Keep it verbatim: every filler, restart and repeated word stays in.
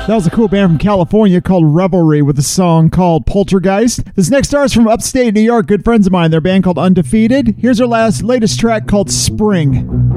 That was a cool band from California called Revelry with a song called Poltergeist. This next star is from upstate New York, good friends of mine. Their band called Undefeated. Here's their last latest track called Spring.